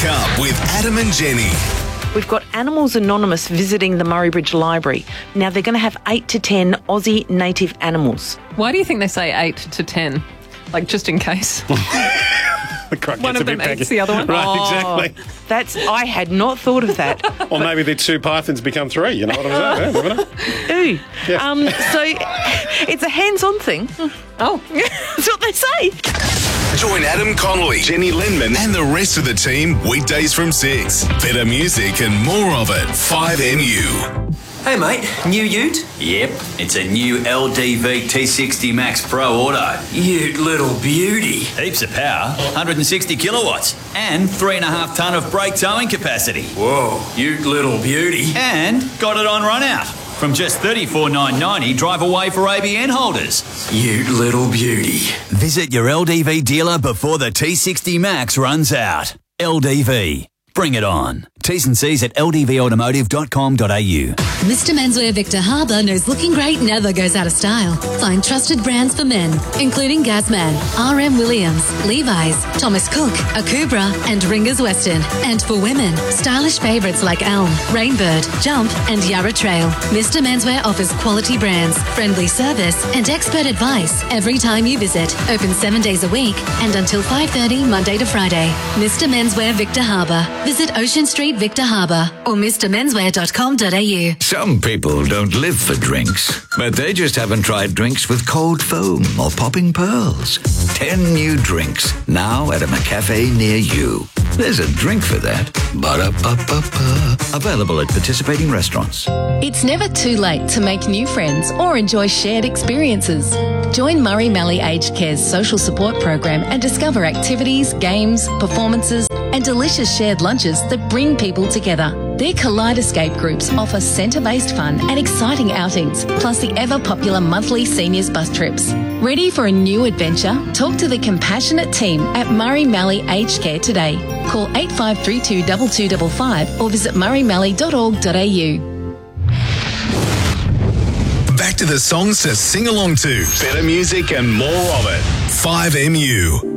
Wake up with Adam and Jenny. We've got Animals Anonymous visiting the Murray Bridge Library. Now, they're going to have 8 to 10 Aussie native animals. Why do you think they say 8 to 10? Like, just in case. One of them eats the other one. Right, exactly. I had not thought of that. Or maybe the 2 pythons become 3, you know what I'm saying? Ooh. Yeah. So it's a hands-on thing. Oh. That's what they say. Join Adam Connolly, Jenny Lindman, and the rest of the team weekdays from 6. Better music and more of it. 5MU. Hey mate, new ute? Yep, it's a new LDV T60 Max Pro Auto. Ute little beauty. Heaps of power, 160 kilowatts, and 3.5 tonne of brake towing capacity. Whoa, ute little beauty. And got it on run out. From just $34,990 drive away for ABN holders. Ute little beauty. Visit your LDV dealer before the T60 Max runs out. LDV. Bring it on. T's and C's at ldvautomotive.com.au. Mr. Menswear Victor Harbour knows looking great never goes out of style. Find trusted brands for men, including Gazman, RM Williams, Levi's, Thomas Cook, Akubra, and Ringers Western. And for women, stylish favourites like Elm, Rainbird, Jump, and Yarra Trail. Mr. Menswear offers quality brands, friendly service, and expert advice every time you visit. Open 7 days a week and until 5:30 Monday to Friday. Mr. Menswear Victor Harbour. Visit Ocean Street, Victor Harbour, or mrmenswear.com.au. Some people don't live for drinks, but they just haven't tried drinks with cold foam or popping pearls. 10 new drinks, now at a McCafe near you. There's a drink for that. Ba-da-ba-ba-ba. Available at participating restaurants. It's never too late to make new friends or enjoy shared experiences. Join Murray Mallee Aged Care's social support program and discover activities, games, performances, and delicious shared lunches that bring people together. Their Kaleidoscape groups offer centre-based fun and exciting outings, plus the ever-popular monthly seniors bus trips. Ready for a new adventure? Talk to the compassionate team at Murray Mallee Aged Care today. Call 8532 2255 or visit murraymallee.org.au. Back to the songs to sing along to. Better music and more of it. 5MU.